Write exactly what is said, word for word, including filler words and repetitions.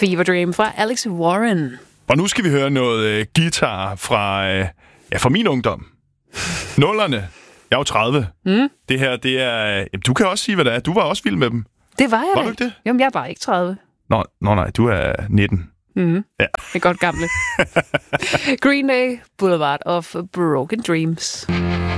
Fever Dream fra Alex Warren. Og nu skal vi høre noget øh, guitar fra, øh, ja, fra min ungdom. Nullerne. Jeg er jo tredive. Mm. Det her, det er... Øh, du kan også sige, hvad det er. Du var også vild med dem. Det var jeg Var da. du ikke det? Jamen, jeg er bare ikke tredive. Nå, nå nej, du er nitten. Mm. Ja. Det er godt gamle. Green Day, Boulevard of Broken Dreams.